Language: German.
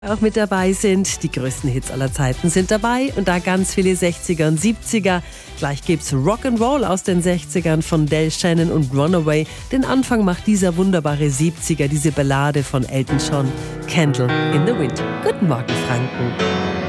Auch mit dabei sind. Die größten Hits aller Zeiten sind dabei und da ganz viele 60er und 70er. Gleich gibt's Rock'n'Roll aus den 60ern von Del Shannon und Runaway. Den Anfang macht dieser wunderbare 70er, diese Ballade von Elton John, Candle in the Wind. Guten Morgen, Franken.